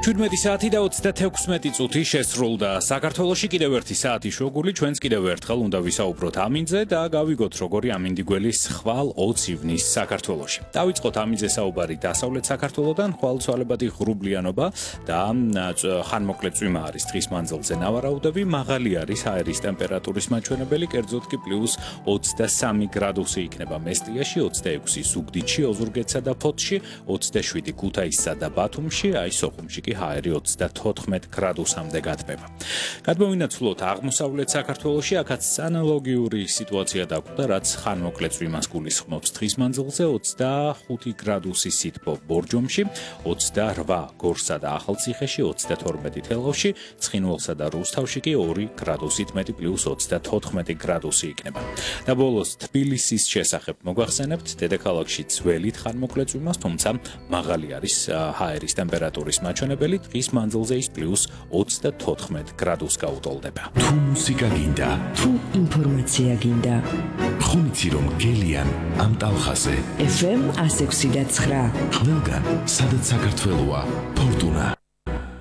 17 საათი და 36 წუთი შესრულდა. საქართველოში კიდევ ერთი საათი შუაგული, ჩვენც კიდევ ერთხელ უნდა ვისაუბროთ ამინდზე და გავიგოთ როგორი ამინდიგველის ხვალ 20 ივნის საქართველოში. დავიწყოთ ამინდზე საუბარი დასავლეთ საქართველოდან, ხვალცვალებადი ღრუბლიანობა და ხანმოკლე წვიმა არის დღის მანძილზე ნავარაუდები, მაღალი არის აერის ტემპერატურის მაჩვენებელი, კერძოდ კი +23 გრადუსი იქნება მესტიაში, 26 ზუგდიდში, ოზურგეთსა და ფოთში, 27 ქუთაისსა და ბათუმში, აი სოხუმში კი ჰაერი 34 გრადუსამდე გათბება. გადმოვინაცვლოთ აღმოსავლეთ საქართველოში, აქაც ანალოგიური სიტუაცია დაგვდა, რაც ხანმოკლე წვიმას გულისხმობს დღის მანძილზე, 25 გრადუსი სითბო ბორჯომში, 28 გორსა და ახალციხეში, 32 თელავში, ცხინვალსა და რუსთავში კი 2 გრადუსით მეტი +24 გრადუსი იქნება. და ბოლოს თბილისის შესახებ მოგვახსენებთ, დედაქალაქში ძველი ხანმოკლე წვიმას, თუმცა მაღალი არის ჰაერის ტემპერატურის მაჩვენებელი, დღის მანძილზე ის +24 გრადუსს გაუტოლდება. თუ მუსიკა გინდა, თუ ინფორმაცია გინდა, ხომ იცი რომ გელიან ამ ტალხაზე FM 106.9 ყველგან, სადაც საქართველოა, ფორტუნა